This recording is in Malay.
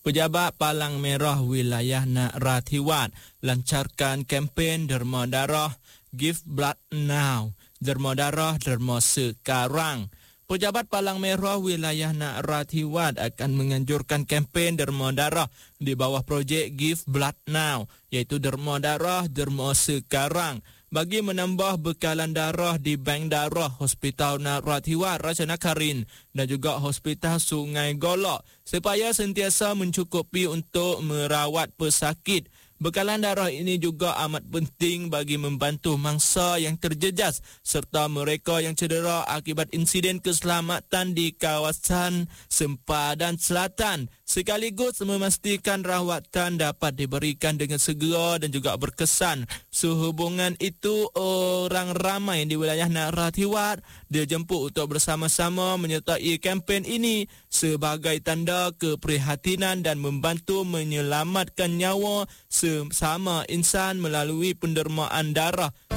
Pejabat Palang Merah Wilayah Narathiwat lancarkan kempen derma darah Give Blood Now, derma darah derma sekarang. Pejabat Palang Merah Wilayah Narathiwat akan menganjurkan kempen derma darah di bawah projek Give Blood Now, iaitu derma darah derma sekarang, bagi menambah bekalan darah di Bank Darah Hospital Narathiwat Ratchanakarin dan juga Hospital Sungai Golok supaya sentiasa mencukupi untuk merawat pesakit. Bekalan darah ini juga amat penting bagi membantu mangsa yang terjejas serta mereka yang cedera akibat insiden keselamatan di kawasan Sempadan Selatan, sekaligus memastikan rawatan dapat diberikan dengan segera dan juga berkesan. Sehubungan itu, orang ramai di wilayah Narathiwat dijemput untuk bersama-sama menyertai kempen ini sebagai tanda keprihatinan dan membantu menyelamatkan nyawa sesama insan melalui pendermaan darah